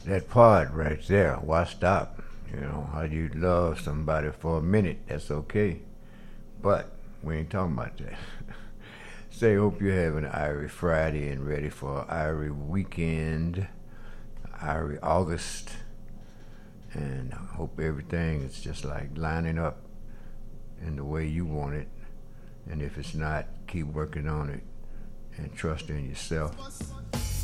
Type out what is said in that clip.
that part right there. Why stop? You know, how you love somebody for a minute, that's okay. But we ain't talking about that. Say, hope you're having an Irie Friday and ready for Irie weekend, Irie August, and I hope everything is just like lining up in the way you want it. And if it's not, keep working on it and trust in yourself.